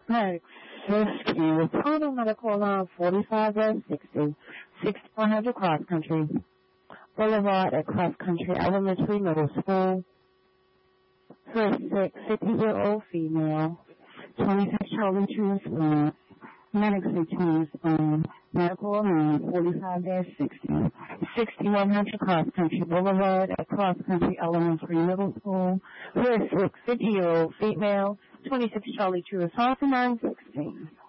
Medic 50, Total Medical Line 45-60, 6100 Cross Country Boulevard at Cross Country Elementary Middle School. For a sick 50-year-old female, 26 Charlie to respond. Medic 15 respond. Medical Line 45-60, 6100 Cross Country Boulevard at Cross Country Elementary Middle School. For a sick 50-year-old female, 26 Charlie to respond to 916.